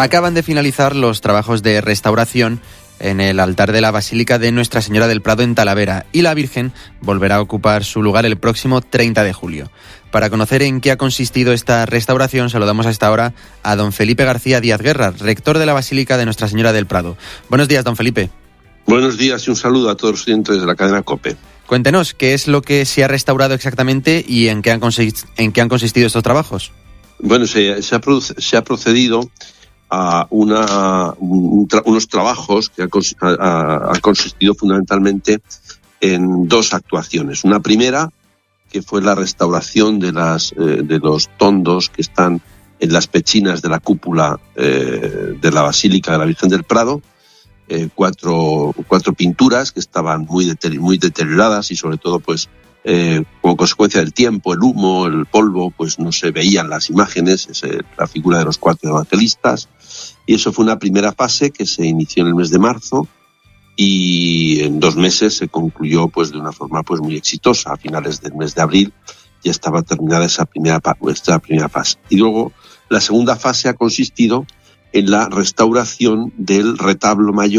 Acaban de finalizar los trabajos de restauración en el altar de la Basílica de Nuestra Señora del Prado en Talavera, y la Virgen volverá a ocupar su lugar el próximo 30 de julio. Para conocer en qué ha consistido esta restauración, saludamos a esta hora a don Felipe García Díaz Guerra, rector de la Basílica de Nuestra Señora del Prado. Buenos días, don Felipe. Buenos días y un saludo a todos los oyentes de la cadena COPE. Cuéntenos, ¿qué es lo que se ha restaurado exactamente y en qué han consistido estos trabajos? Bueno, se ha procedido a unos trabajos que han consistido fundamentalmente en dos actuaciones. Una primera, que fue la restauración de los tondos que están en las pechinas de la cúpula de la Basílica de la Virgen del Prado. Cuatro pinturas que estaban muy deterioradas y sobre todo pues como consecuencia del tiempo, el humo, el polvo, pues no se veían las imágenes, la figura de los 4 evangelistas, y eso fue una primera fase que se inició en el mes de marzo y en 2 meses se concluyó pues de una forma pues muy exitosa. A finales del mes de abril ya estaba terminada esta primera fase. Y luego la segunda fase ha consistido en la restauración del retablo mayor